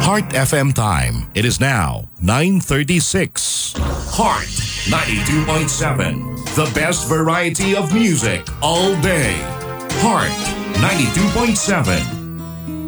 Heart FM time. It is now 9:36. Heart 92.7. The best variety of music all day. Heart 92.7.